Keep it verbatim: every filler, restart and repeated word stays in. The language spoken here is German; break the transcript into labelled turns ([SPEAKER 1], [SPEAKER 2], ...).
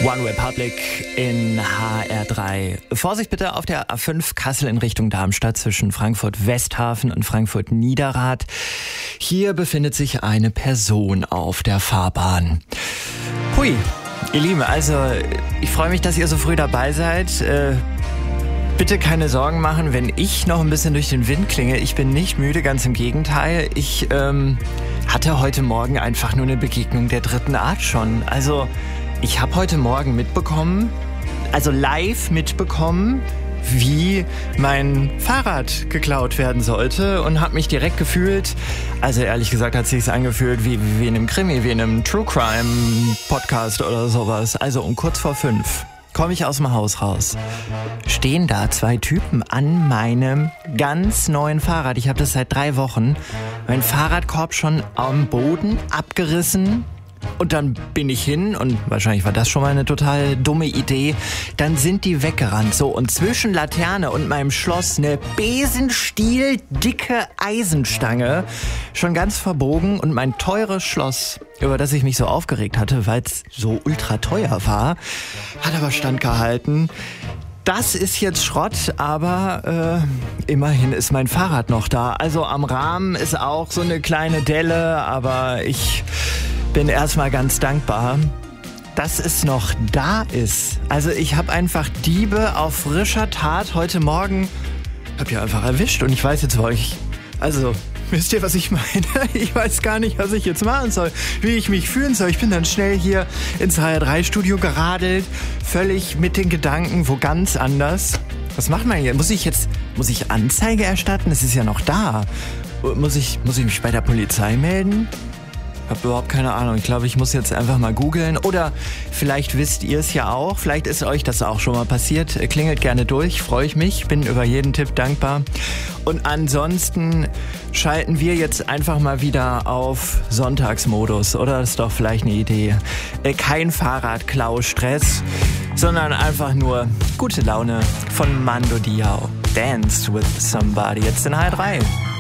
[SPEAKER 1] One Republic in H R drei. Vorsicht bitte auf der A fünf Kassel in Richtung Darmstadt zwischen Frankfurt-Westhafen und Frankfurt-Niederrad. Hier befindet sich eine Person auf der Fahrbahn. Hui, ihr Lieben, also ich freue mich, dass ihr so früh dabei seid. Äh, bitte keine Sorgen machen, wenn ich noch ein bisschen durch den Wind klinge. Ich bin nicht müde, ganz im Gegenteil. Ich ähm, hatte heute Morgen einfach nur eine Begegnung der dritten Art schon. Also ich habe heute Morgen mitbekommen, also live mitbekommen, wie mein Fahrrad geklaut werden sollte und habe mich direkt gefühlt, also ehrlich gesagt hat es sich angefühlt wie, wie in einem Krimi, wie in einem True Crime Podcast oder sowas. Also um kurz vor fünf komme ich aus dem Haus raus. Stehen da zwei Typen an meinem ganz neuen Fahrrad. Ich habe das seit drei Wochen. Mein Fahrradkorb schon am Boden abgerissen. Und dann bin ich hin und wahrscheinlich war das schon mal eine total dumme Idee. Dann sind die weggerannt. So, und zwischen Laterne und meinem Schloss eine besenstieldicke Eisenstange. Schon ganz verbogen. Und mein teures Schloss, über das ich mich so aufgeregt hatte, weil es so ultra teuer war, hat aber standgehalten. Das ist jetzt Schrott, aber äh, immerhin ist mein Fahrrad noch da. Also am Rahmen ist auch so eine kleine Delle, aber ich bin erstmal ganz dankbar, dass es noch da ist. Also ich habe einfach Diebe auf frischer Tat heute Morgen, hab ja einfach erwischt und ich weiß jetzt, wo ich, also wisst ihr, was ich meine? Ich weiß gar nicht, was ich jetzt machen soll, wie ich mich fühlen soll. Ich bin dann schnell hier ins H R drei Studio geradelt, völlig mit den Gedanken wo ganz anders. Was macht man hier? Muss ich jetzt, muss ich Anzeige erstatten? Es ist ja noch da. Muss ich, muss ich mich bei der Polizei melden? Hab überhaupt keine Ahnung. Ich glaube, ich muss jetzt einfach mal googeln. Oder vielleicht wisst ihr es ja auch. Vielleicht ist euch das auch schon mal passiert. Klingelt gerne durch. Freue ich mich. Bin über jeden Tipp dankbar. Und ansonsten schalten wir jetzt einfach mal wieder auf Sonntagsmodus. Oder? Das ist doch vielleicht eine Idee. Kein Fahrradklau-Stress, sondern einfach nur gute Laune von Mando Diao. Dance with somebody. Jetzt in H R drei.